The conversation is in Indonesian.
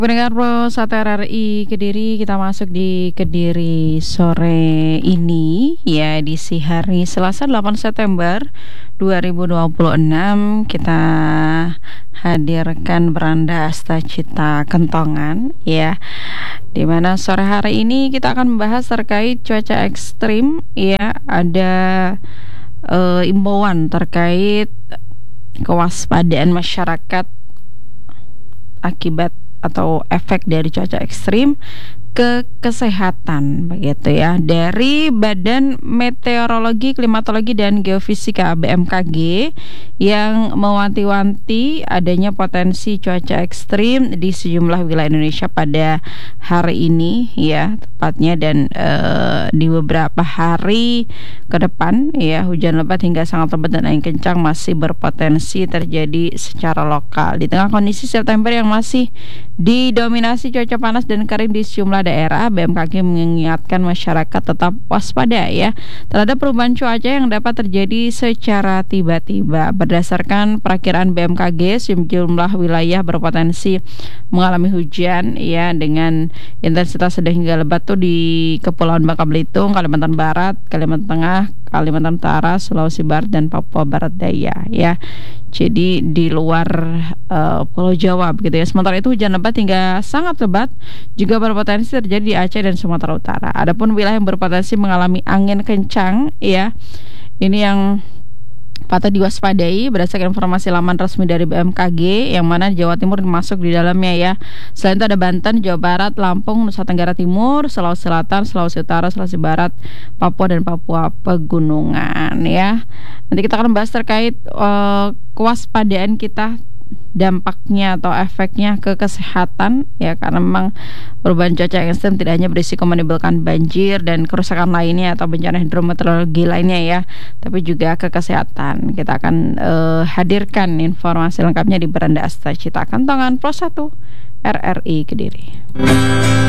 Pendengar Pro 1 RRI Kediri, kita masuk di Kediri sore ini ya, edisi hari Selasa 8 September 2026. Kita hadirkan Beranda Astacita Kentongan ya, dimana sore hari ini kita akan membahas terkait cuaca ekstrim ya. Ada imbauan terkait kewaspadaan masyarakat akibat atau efek dari cuaca ekstrim ke kesehatan, begitu ya, dari Badan Meteorologi, Klimatologi dan Geofisika BMKG yang mewanti-wanti adanya potensi cuaca ekstrim di sejumlah wilayah Indonesia pada hari ini ya, tepatnya, dan di beberapa hari ke depan ya, hujan lebat hingga sangat lebat dan angin kencang masih berpotensi terjadi secara lokal. Di tengah kondisi September yang masih didominasi cuaca panas dan kering di sejumlah daerah, BMKG mengingatkan masyarakat tetap waspada ya terhadap perubahan cuaca yang dapat terjadi secara tiba-tiba. Berdasarkan perakiraan BMKG, sejumlah wilayah berpotensi mengalami hujan ya dengan intensitas sedang hingga lebat tuh di Kepulauan Bangka Belitung, Kalimantan Barat, Kalimantan Tengah, Kalimantan Utara, Sulawesi Barat dan Papua Barat Daya ya. Jadi di luar Pulau Jawa begitu ya. Sementara itu hujan lebat hingga sangat lebat juga berpotensi terjadi di Aceh dan Sumatera Utara. Adapun wilayah yang berpotensi mengalami angin kencang ya, ini yang patut diwaspadai berdasarkan informasi laman resmi dari BMKG, yang mana Jawa Timur masuk di dalamnya ya. Selain itu ada Banten, Jawa Barat, Lampung, Nusa Tenggara Timur, Sulawesi Selatan, Sulawesi Utara, Sulawesi Barat, Papua dan Papua Pegunungan ya. Nanti kita akan bahas terkait kewaspadaan kita, dampaknya atau efeknya ke kesehatan ya, karena memang perubahan cuaca ekstrem tidak hanya berisiko menimbulkan banjir dan kerusakan lainnya atau bencana hidrometeorologi lainnya ya, tapi juga ke kesehatan. Kita akan hadirkan informasi lengkapnya di Beranda Astacita Kentongan Pro 1 RRI Kediri.